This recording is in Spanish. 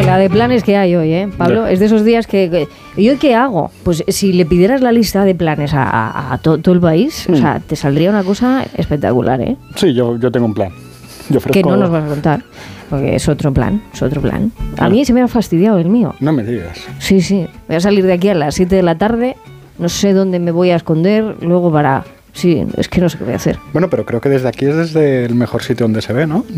la de planes que hay hoy, Pablo. Es de esos días que ¿y hoy qué hago? Pues si le pidieras la lista de planes a todo el país, o sea, te saldría una cosa espectacular, ¿eh? Sí, yo tengo un plan. Yo ofrezco... Que no nos vas a contar, porque es otro plan. A mí se me ha fastidiado el mío. No me digas. Sí. Voy a salir de aquí a las 7 de la tarde, no sé dónde me voy a esconder, luego para... Sí, es que no sé qué voy a hacer. Bueno, pero creo que desde aquí es desde el mejor sitio donde se ve, ¿no?